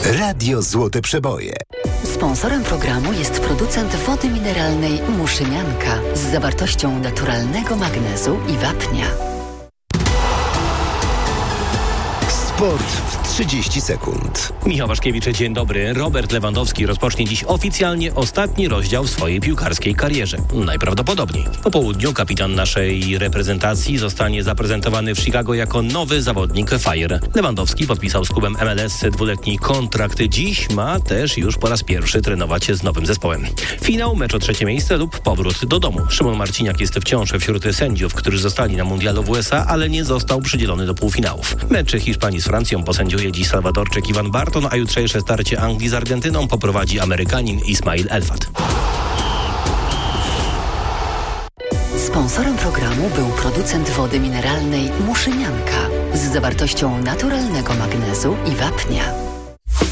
Radio Złote Przeboje. Sponsorem programu jest producent wody mineralnej Muszynianka z zawartością naturalnego magnezu i wapnia. Sport w 30 sekund. Michał Waszkiewicz, dzień dobry. Robert Lewandowski rozpocznie dziś oficjalnie ostatni rozdział w swojej piłkarskiej karierze. Najprawdopodobniej. Po południu kapitan naszej reprezentacji zostanie zaprezentowany w Chicago jako nowy zawodnik Fire. Lewandowski podpisał z klubem MLS dwuletni kontrakt. Dziś ma też już po raz pierwszy trenować z nowym zespołem. Finał, mecz o trzecie miejsce lub powrót do domu. Szymon Marciniak jest wciąż wśród sędziów, którzy zostali na mundialu w USA, ale nie został przydzielony do półfinałów. Mecz Hiszpanii z Francją posędziuje dziś Salwadorczyk Iwan Barton, a jutrzejsze starcie Anglii z Argentyną poprowadzi Amerykanin Ismail Elfat. Sponsorem programu był producent wody mineralnej Muszynianka z zawartością naturalnego magnezu i wapnia.